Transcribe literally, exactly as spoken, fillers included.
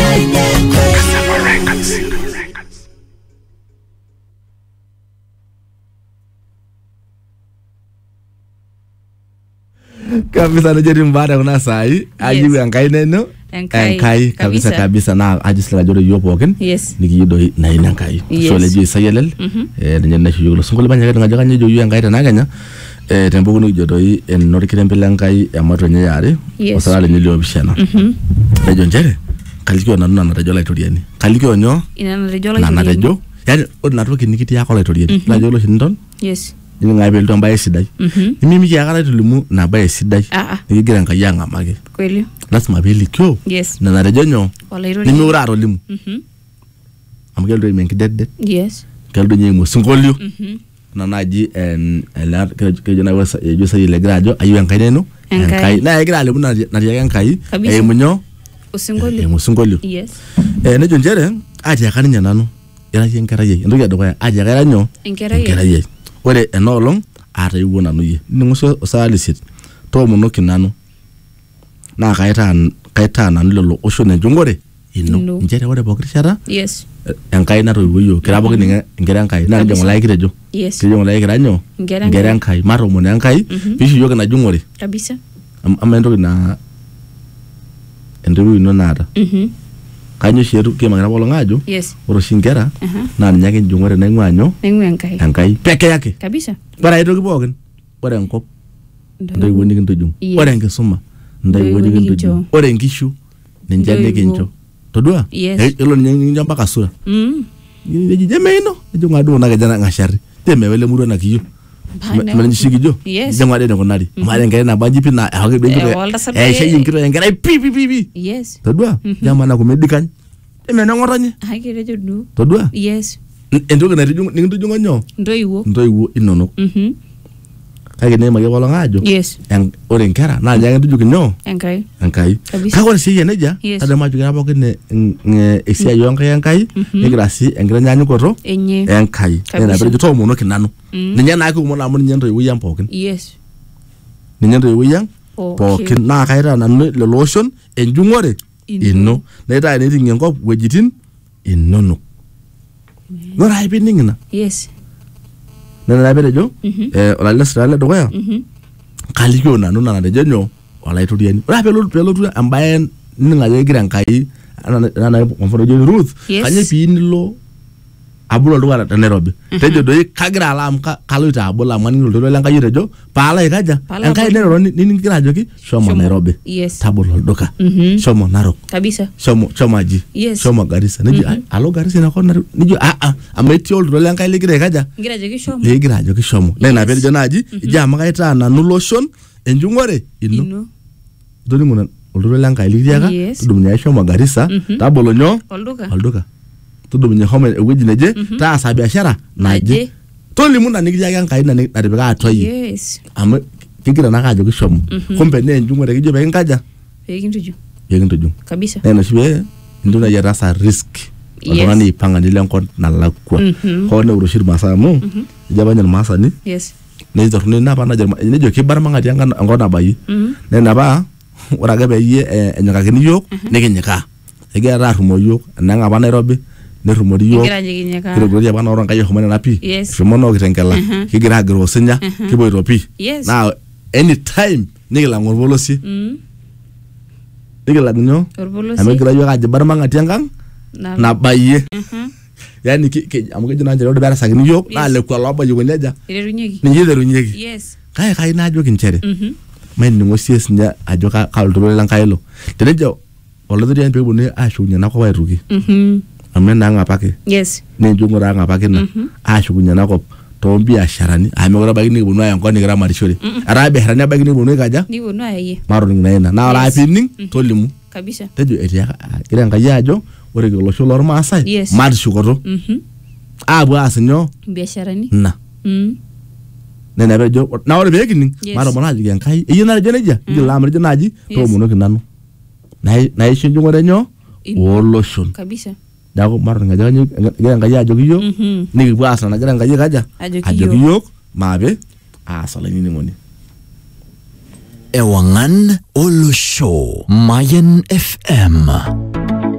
Kabisa najeri mbada kuna sai ajibu yankai neno yankai kabisa kabisa na ajisla jore yopo oken nikiyido na yankai so leji sayelel eh nyen shi yulo sungol banya ga ngaja nyo yankai na ganya eh tembo kunu jodo yi en norikire mbele yankai amato nyare osala nyilio bishana ejo njere kalikyo na nuna na jola itoriani kalikyo nyo ina na jola na rejo yani odna toki nikiti yako la itoriani la jolo shindon yes ni ngabe lto mbaye sidai mimi ya kala tulimu na baye sidai nigira nkayanga mage kweli lazima beli kyo yes na na rejonyo walairo ni uraro limu mhm amgel do menki dedde yes keldo nyemo singolyo mhm na naji en la ke jona wasa yo sayi le grajo ayu yankaineno yankai na yagira le na na yankai e munyo usingolyo e musingolyo yes e ne jonjere aje yakaninya nanu yana yenkara ye ndo ya do ya aje yakara nyo enkara ye ore enolong ata yugo nanu ye ninguso osalisit to munoki nanu na kaita kaita nanu lolo osho ne jungore ino njere ore bokrishara yes enkai na royo yo kirabo kininga ngere enkai na njo like rejo yes kijo like ranyo ngere enkai maro mun enkai bishu yoga na jungore kabisa amendo na endo ino nada mhm kanyo sheru ke magana bolo ngajo yes oro shingera na nyake jungore na ngwanyo nengu enkai enkai peke yake kabisa bara ito kibogen ore enkop ndai woni kinto jung ore enkisuma ndai woni kinto jung ore enkishu ninjane kincho todua elo nyinyo mpaka sura mm yeji jemeino junga do na gajana ngashari temewele muru na kiyo mali shigijo jangwa de ngonari mali ngere na banjipi na hage benjo eh sheyi nkiro ngere pi pi pi yes todua jama na kumedikan temene ngoranye hage rejo du todua yes endoga na rijung nindu junga nyo ndoiwo ndoiwo inono mhm kage ne mage bolo ngajo yes en ore nkera na nyange tujuki nyo enkai enkai ka ore siye neja ada maju gara boke ne esia yo enkai enkai negrasi engre nyanyu koto enkai na bere to muno kinanu ninya na ku mona mun nyendo wi yam pokin yes ninya ndo wi yam pokin na kaira na le lotion enjungore inno na ita ne ringen ko wejitin innono ngora happening na yes na bere jo eh ola lesra le doya kalikyo na nuna na rejonyo wala itodiani ora pelo pelo tu ambaye ninga yegira nkai ana na mfano jo Ruth kanye pinilo abulo ndo wala Nairobi tejo do kagira alam ka kaluita abula mani ndo le ngai rejo pala ikaja ngai nero nini ngira joki shomo Nairobi tabulo doka shomo Narok kabisa shomo chomaji shomo Garissa niji alo Garissa na kona niji a a ameti old le ngai ligira ikaja ngira joki shomo le ngira joki shomo na na pele jonaji jama kaita na nulotion enjungore ino doni muna old le ngai ligira tudumnya shomo Garissa tabulo nyo olduka olduka tudumnya home eweji neje ta asa biashara naje toli muna nikija yankai na nabika atoyi yes am kigira nakajo kishomo kombe ne njungore kijo be nkaja yegintuju yegintuju kabisa na shibe nduna ya rasa risk odongani ipanga nile nkon na lakwa hone urushir masamu jabanya masani yes ne zorune na bana jarma ne jo kibar manga janga ngona bayi ne na ba ora gabe ye enyaka kini yok ne kenyaka egera rumo yok nanga ba Nairobi ne rumori yo kire gori ya bana oranka yo homana na pi fimono kitengela kigira gro senya kiboiro pi now anytime nigela ngorvolosi mm nigela nyo amegira yo gaje barma ngati yangang na baye yani ki amuge jina njero de bara sagini yo na le kwa loba yo nyaja ilerunyegi ninjide runyegi yes kai kai na jo kinchere mhm men ni ngosies nya ajoka kaldo le lankailo tenejo olodri en pebo ne ashunya na kwa wairuki mhm amena ngapake yes ne jungura ngapake na ashunya na ko to biasharani amegora bagini bunu ayango ni grama rishori arabe harani bagini bunu kaja ni bunu aye maro ni naina na ara pining tolimu kabisa tejo etia kire ngayajo ore golo sholor masai mar shugoto mhm abu asinyo biasharani na mhm ne na bejo na ore begini maro manaji gankai iyina jeneja ngila amre jenaji to bunu kinanu na na ishunjungore nyo woloshon kabisa dago maro ngaja ngira ngaja jogiyo ni bwasa na ngira ngaja kaja ajogiyo mabe asala nini ngoni Ewangan Olo Show Mayan F M.